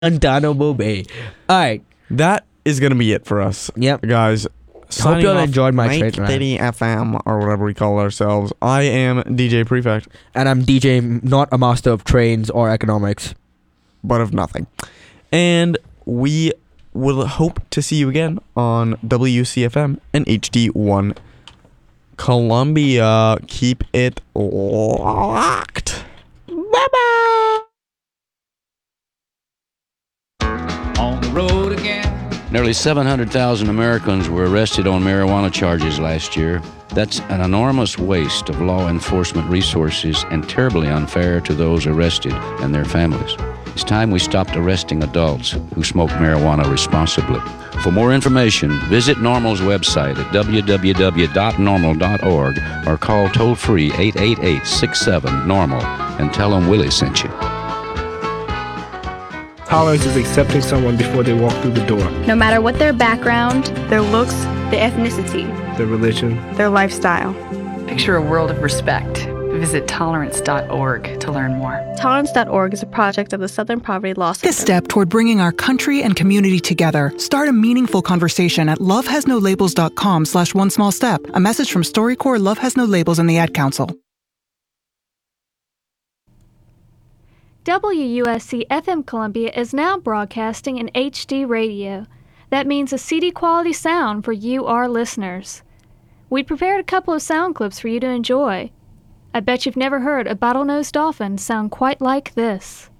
Guantanamo Bay. All right. That is going to be it for us. Yep. Guys. Hope y'all enjoyed my Mike train ride. Diddy FM, or whatever we call ourselves. I am DJ Prefect. And I'm DJ, not a master of trains or economics. But of nothing. And we will hope to see you again on WCFM and HD1 Columbia. Keep it locked. Bye-bye. On the road again. Nearly 700,000 Americans were arrested on marijuana charges last year. That's an enormous waste of law enforcement resources and terribly unfair to those arrested and their families. It's time we stopped arresting adults who smoke marijuana responsibly. For more information, visit NORML's website at www.normal.org or call toll-free 888-67-NORMAL and tell them Willie sent you. Tolerance is accepting someone before they walk through the door. No matter what their background, their looks, their ethnicity, their religion, their lifestyle. Picture a world of respect. Visit tolerance.org to learn more. Tolerance.org is a project of the Southern Poverty Law Center. Take a step toward bringing our country and community together. Start a meaningful conversation at lovehasnolabels.com/onesmallstep. A message from StoryCorps, Love Has No Labels, and the Ad Council. WUSC FM Columbia is now broadcasting in HD radio. That means a CD quality sound for you, our listeners. We prepared a couple of sound clips for you to enjoy. I bet you've never heard a bottlenose dolphin sound quite like this.